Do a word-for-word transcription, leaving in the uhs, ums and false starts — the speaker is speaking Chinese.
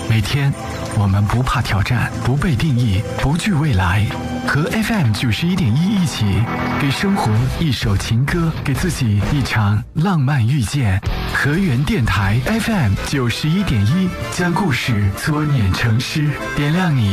每天，我们不怕挑战，不被定义，不惧未来。和 F M 九十一点一一起，给生活一首情歌，给自己一场浪漫遇见。河源电台 F M 九十一点一，将故事搓捻成诗，点亮你